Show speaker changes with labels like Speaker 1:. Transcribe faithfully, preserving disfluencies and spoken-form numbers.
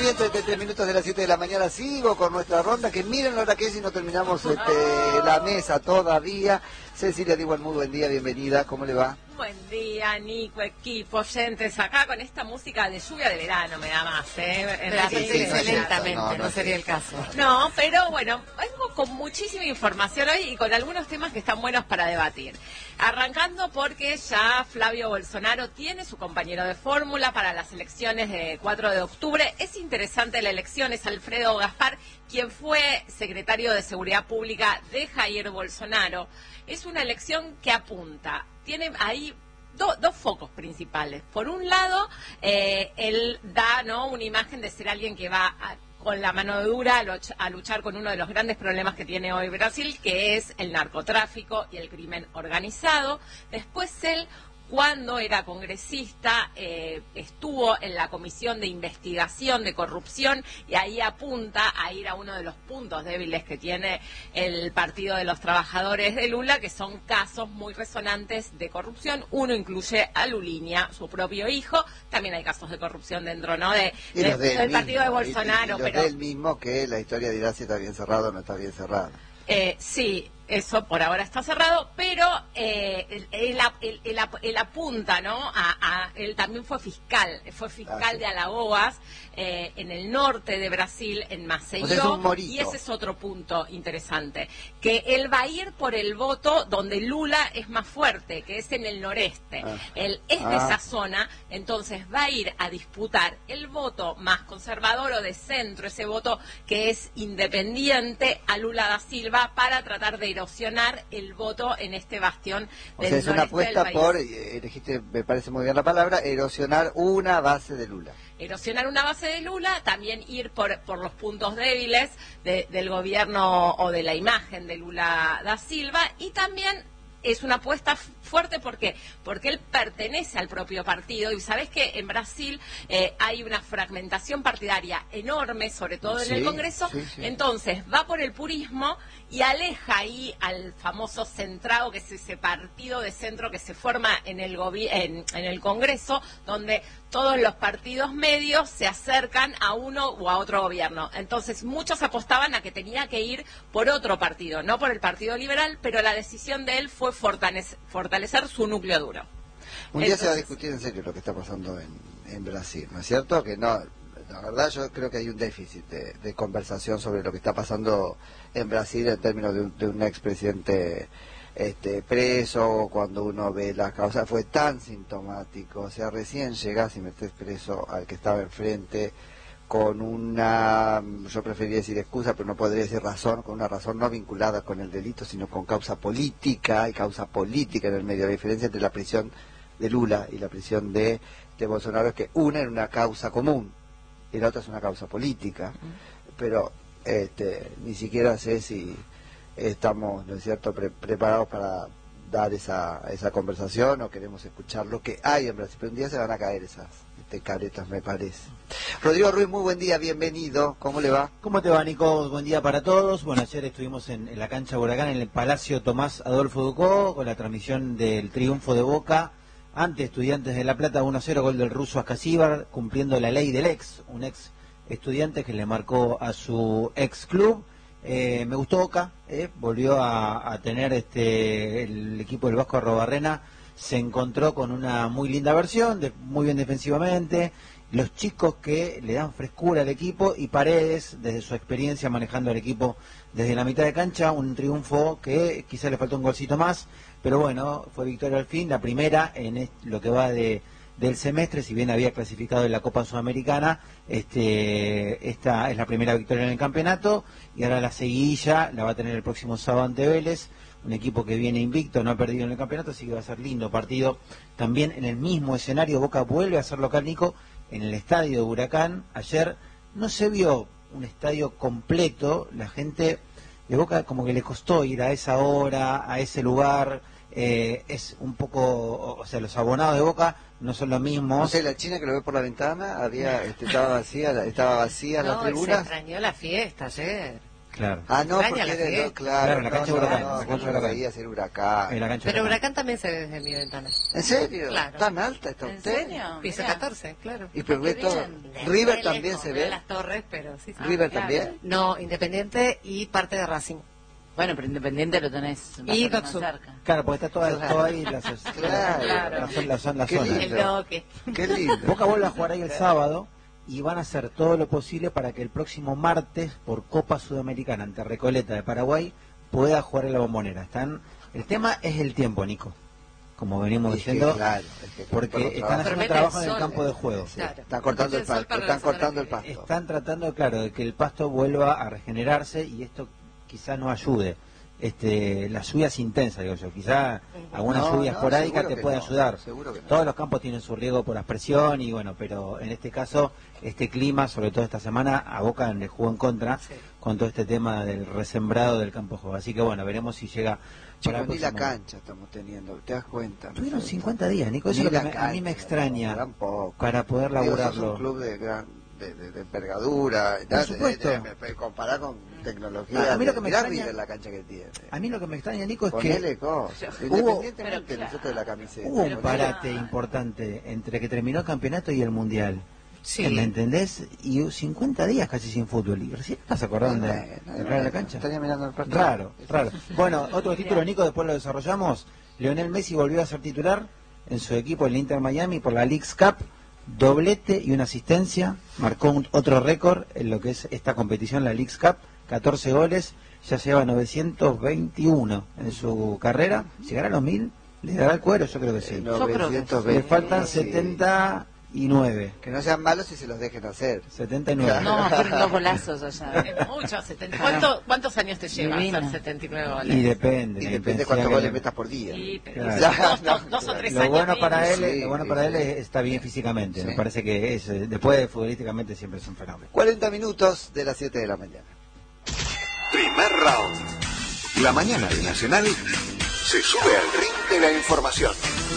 Speaker 1: bien, treinta y tres minutos de las siete de la mañana. Sigo con nuestra ronda, que miren la hora que es y no terminamos este, la mesa todavía. Cecilia Diwan, muy buen día, bienvenida, ¿cómo le va?
Speaker 2: Buen día, Nico, equipo, oyentes, acá con esta música de lluvia de verano me da más, ¿eh? En la
Speaker 3: sí, sí, sí, lentamente, no, no, no sería el caso.
Speaker 2: No, pero bueno, vengo con muchísima información hoy y con algunos temas que están buenos para debatir. Arrancando porque ya Flavio Bolsonaro tiene su compañero de fórmula para las elecciones de cuatro de octubre. Es interesante la elección, es Alfredo Gaspar, quien fue secretario de Seguridad Pública de Jair Bolsonaro. Es una elección que apunta, tiene ahí do, dos focos principales. Por un lado, eh, él da, ¿no?, una imagen de ser alguien que va a, con la mano dura a, luch, a luchar con uno de los grandes problemas que tiene hoy Brasil, que es el narcotráfico y el crimen organizado. Después él, cuando era congresista, eh, estuvo en la Comisión de Investigación de Corrupción y ahí apunta a ir a uno de los puntos débiles que tiene el Partido de los Trabajadores de Lula, que son casos muy resonantes de corrupción. Uno incluye a Luliña, su propio hijo. También hay casos de corrupción dentro, ¿no?, de, de, del, del mismo, Partido de Bolsonaro.
Speaker 1: Y, y los
Speaker 2: pero
Speaker 1: del mismo, que la historia dirá si está bien cerrado o no está bien cerrada.
Speaker 2: Eh, sí, eso por ahora está cerrado, pero eh, él, él, él, él, él apunta, ¿no? A, a, él también fue fiscal, fue fiscal ah, sí. de Alagoas, eh, en el norte de Brasil, en Maceió, o sea, y ese es otro punto interesante, que él va a ir por el voto donde Lula es más fuerte, que es en el noreste. Ah. Él es ah. de esa zona, entonces va a ir a disputar el voto más conservador o de centro, ese voto que es independiente a Lula da Silva, para tratar de erosionar el voto en este bastión del
Speaker 1: O sea, es una apuesta
Speaker 2: del
Speaker 1: por, elegiste, me parece muy bien la palabra, erosionar una base de Lula.
Speaker 2: Erosionar una base de Lula, también ir por, por los puntos débiles de, del gobierno o de la imagen de Lula da Silva, y también es una apuesta fuerte porque porque él pertenece al propio partido, y sabes que en Brasil eh, hay una fragmentación partidaria enorme, sobre todo en sí, el Congreso, sí, sí. Entonces va por el purismo y aleja ahí al famoso centrado, que es ese partido de centro que se forma en el gobi en, en el Congreso, donde todos los partidos medios se acercan a uno o a otro gobierno. Entonces muchos apostaban a que tenía que ir por otro partido, no por el Partido Liberal, pero la decisión de él fue fortalecer, fortalecer su núcleo duro.
Speaker 1: Un día Entonces, se va a discutir en serio lo que está pasando en, en Brasil, ¿no es cierto? Que no, la verdad yo creo que hay un déficit de, de conversación sobre lo que está pasando en Brasil en términos de un, de un expresidente este, preso. Cuando uno ve las causas, fue tan sintomático, o sea, recién llegás y metés preso al que estaba enfrente con una, yo preferiría decir excusa, pero no podría decir razón, con una razón no vinculada con el delito, sino con causa política, hay causa política en el medio. La diferencia entre la prisión de Lula y la prisión de, de Bolsonaro es que una era una causa común y la otra es una causa política, pero este, ni siquiera sé si estamos, ¿no es cierto?, pre preparados para dar esa, esa conversación, o queremos escuchar lo que hay en Brasil, pero un día se van a caer esas este, caretas, me parece. Rodrigo Ruiz, muy buen día, bienvenido, ¿cómo le va?
Speaker 4: ¿Cómo te va, Nico? Buen día para todos. Bueno, ayer estuvimos en, en la cancha Huracán, en el Palacio Tomás Adolfo Ducó, con la transmisión del triunfo de Boca ante Estudiantes de La Plata, uno a cero, gol del ruso Ascasíbar, cumpliendo la ley del ex, un ex estudiante que le marcó a su ex club. Eh, me gustó Boca, eh, volvió a, a tener este el equipo del Vasco Arrobarrena, se encontró con una muy linda versión, de, muy bien defensivamente, los chicos que le dan frescura al equipo, y Paredes, desde su experiencia manejando al equipo desde la mitad de cancha, un triunfo que quizás le faltó un golcito más, pero bueno, fue victoria al fin, la primera en lo que va de del semestre, si bien había clasificado en la Copa Sudamericana. Este, esta es la primera victoria en el campeonato, y ahora la seguidilla la va a tener el próximo sábado ante Vélez, un equipo que viene invicto, no ha perdido en el campeonato, así que va a ser lindo partido. También en el mismo escenario, Boca vuelve a ser local, Nico, en el estadio de Huracán. Ayer no se vio un estadio completo, la gente de Boca como que le costó ir a esa hora, a ese lugar. Eh, es un poco, o sea, los abonados de Boca no son los mismos.
Speaker 1: No sé, la China que lo ve por la ventana, había, este, estaba vacía, estaba vacía
Speaker 3: no,
Speaker 1: la tribuna.
Speaker 3: Se extrañó la fiesta ayer.
Speaker 4: Claro.
Speaker 1: Ah, no,
Speaker 3: Extraña
Speaker 1: porque
Speaker 3: la
Speaker 1: era,
Speaker 3: que-
Speaker 1: no, claro,
Speaker 4: Claro, en la
Speaker 1: no,
Speaker 4: cancha
Speaker 1: no,
Speaker 4: Huracán,
Speaker 1: no,
Speaker 4: en la cancha
Speaker 1: vos lo
Speaker 4: Huracán.
Speaker 1: veías en Huracán.
Speaker 4: En la cancha
Speaker 3: Pero
Speaker 4: Huracán.
Speaker 3: Huracán también se ve desde mi ventana.
Speaker 1: ¿En serio?
Speaker 3: Claro.
Speaker 1: ¿Tan alta está
Speaker 5: ¿En
Speaker 1: usted?
Speaker 5: serio?
Speaker 3: Piso
Speaker 5: Mirá.
Speaker 3: catorce, claro.
Speaker 1: Y pero ve
Speaker 5: Qué
Speaker 1: todo.
Speaker 5: bien.
Speaker 1: River
Speaker 3: Desde
Speaker 1: también
Speaker 3: lejos,
Speaker 1: se
Speaker 3: veo
Speaker 1: ve.
Speaker 3: las torres, pero sí, sí.
Speaker 1: River
Speaker 5: claro.
Speaker 1: también.
Speaker 3: No, Independiente y parte de Racing.
Speaker 5: Bueno, pero Independiente lo tenés
Speaker 3: Y
Speaker 5: bastante más
Speaker 3: Doxu.
Speaker 5: cerca.
Speaker 4: Claro, porque está toda,
Speaker 1: Claro.
Speaker 4: toda ahí la, la,
Speaker 1: Claro.
Speaker 4: la, zona- la zona- la
Speaker 1: Qué
Speaker 4: zona.
Speaker 1: lindo.
Speaker 3: El toque.
Speaker 1: Qué lindo.
Speaker 4: Boca vuelve a jugar ahí el sábado y van a hacer todo lo posible para que el próximo martes, por Copa Sudamericana ante Recoleta de Paraguay, pueda jugar en la Bombonera. Están, el tema es el tiempo, Nico, como venimos
Speaker 1: Es que,
Speaker 4: diciendo,
Speaker 1: claro, es que
Speaker 4: porque
Speaker 1: con los
Speaker 4: están
Speaker 1: trabajos-
Speaker 4: haciendo
Speaker 3: Permite
Speaker 4: trabajo
Speaker 3: el
Speaker 4: en el
Speaker 3: sol,
Speaker 4: campo de juego.
Speaker 1: Sí,
Speaker 3: Claro.
Speaker 1: están cortando el
Speaker 3: Permite el sol
Speaker 1: pasto,
Speaker 3: para
Speaker 1: están
Speaker 3: la semana
Speaker 1: cortando el
Speaker 3: que
Speaker 1: pasto.
Speaker 4: Están tratando, claro, de que el pasto vuelva a regenerarse y esto quizá no ayude. Este, las lluvias intensas, digo yo, quizá alguna
Speaker 1: No,
Speaker 4: lluvia
Speaker 1: no,
Speaker 4: esporádica
Speaker 1: seguro
Speaker 4: te
Speaker 1: que
Speaker 4: puede
Speaker 1: no,
Speaker 4: ayudar.
Speaker 1: seguro que no.
Speaker 4: Todos los campos tienen su riesgo por aspersión y bueno, pero en este caso, este clima, sobre todo esta semana, aboca en el juego en contra
Speaker 3: Sí.
Speaker 4: con todo este tema del resembrado del campo de juego. Así que bueno, veremos si llega para
Speaker 1: Chicos,
Speaker 4: el
Speaker 1: ni la
Speaker 4: próximo-
Speaker 1: cancha estamos teniendo, ¿te das cuenta?
Speaker 4: Tuvieron cincuenta días, Nico, eso
Speaker 1: Ni
Speaker 4: es lo que
Speaker 1: la
Speaker 4: me- a mí me
Speaker 1: cancha,
Speaker 4: extraña
Speaker 1: tampoco.
Speaker 4: para poder
Speaker 1: Digo, sos
Speaker 4: laburarlo.
Speaker 1: un club de gran de, de, de envergadura, y tal,
Speaker 4: supuesto.
Speaker 1: eh, eh, me- comparar con tecnología.
Speaker 4: A mí lo que me
Speaker 1: mirá
Speaker 4: extraña-
Speaker 1: River la cancha que tiene.
Speaker 4: A mí lo que me extraña, Nico, es
Speaker 1: Ponele
Speaker 4: que
Speaker 1: cosas.
Speaker 4: hubo-
Speaker 1: Independientemente
Speaker 5: pero
Speaker 1: nosotros de la camiseta.
Speaker 4: hubo un
Speaker 1: ponele-
Speaker 4: parate importante entre que terminó el campeonato y el mundial.
Speaker 3: Sí.
Speaker 4: ¿Me entendés? Y cincuenta días casi sin fútbol. ¿Y recién estás acordando de,
Speaker 1: Eh,
Speaker 4: de entrar a la cancha?
Speaker 1: Estaría mirando el partido.
Speaker 4: Raro, raro. Bueno, otro título, Nico, después lo desarrollamos. Lionel Messi volvió a ser titular en su equipo, el Inter Miami, por la Leagues Cup. Doblete y una asistencia. Marcó un- otro récord en lo que es esta competición, la Leagues Cup. catorce goles. Ya lleva novecientos veintiuno en su carrera. ¿Llegará a los mil? ¿Le dará el cuero? Yo creo que sí.
Speaker 1: Eh,
Speaker 5: Yo creo que
Speaker 1: novecientos
Speaker 5: sí.
Speaker 1: veinte,
Speaker 4: Le faltan
Speaker 1: sí.
Speaker 4: setenta y nueve.
Speaker 1: Que no sean malos y se los dejen hacer.
Speaker 4: setenta y nueve.
Speaker 5: No, fueron dos golazos allá.
Speaker 2: Es mucho, setenta. ¿Cuánto- ¿Cuántos años te lleva
Speaker 5: Divino.
Speaker 2: hacer setenta y nueve goles?
Speaker 4: Y depende.
Speaker 1: Y
Speaker 4: la
Speaker 1: depende
Speaker 4: intensidad
Speaker 1: cuántos
Speaker 4: que
Speaker 1: goles
Speaker 4: le-
Speaker 1: metas por día.
Speaker 2: Sí, pero
Speaker 4: Claro.
Speaker 2: dos,
Speaker 1: Ya,
Speaker 2: dos-
Speaker 1: no,
Speaker 2: dos o tres
Speaker 4: Lo
Speaker 2: años.
Speaker 4: bueno para él,
Speaker 2: mínimo.
Speaker 4: es- lo bueno
Speaker 1: Sí,
Speaker 4: para
Speaker 1: sí.
Speaker 4: él es- está bien físicamente.
Speaker 1: Sí.
Speaker 4: Me parece que es, eh, después de futbolísticamente siempre es un fenómeno.
Speaker 1: cuarenta minutos de las siete de la mañana.
Speaker 6: Primer round. La mañana de Nacional se sube al ring de la información.